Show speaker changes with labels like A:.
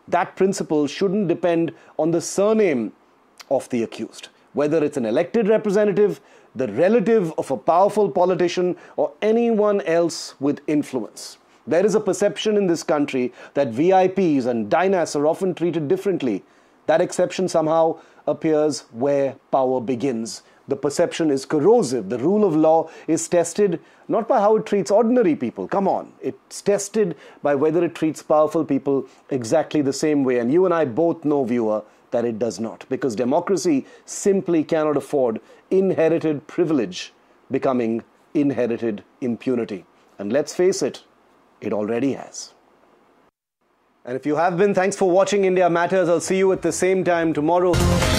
A: that principle shouldn't depend on the surname of the accused, whether it's an elected representative, the relative of a powerful politician, or anyone else with influence. There is a perception in this country that VIPs and dynasts are often treated differently. That exception somehow appears where power begins. The perception is corrosive. The rule of law is tested not by how it treats ordinary people. Come on. It's tested by whether it treats powerful people exactly the same way. And you and I both know, viewer, that it does not. Because democracy simply cannot afford inherited privilege becoming inherited impunity. And let's face it, it already has. And if you have been, thanks for watching India Matters. I'll see you at the same time tomorrow.